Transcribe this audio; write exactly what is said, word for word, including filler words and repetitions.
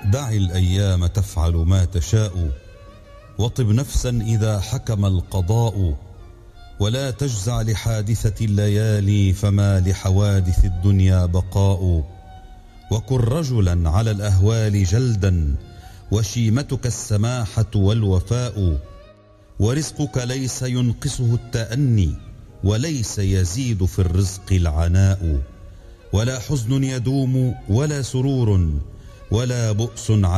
دع الأيام تفعل ما تشاء، وطب نفسا إذا حكم القضاء، ولا تجزع لحادثة الليالي، فما لحوادث الدنيا بقاء. وكن رجلا على الأهوال جلدا، وشيمتك السماحة والوفاء، ورزقك ليس ينقصه التأني، وليس يزيد في الرزق العناء. ولا حزن يدوم ولا سرور، ولا بؤس على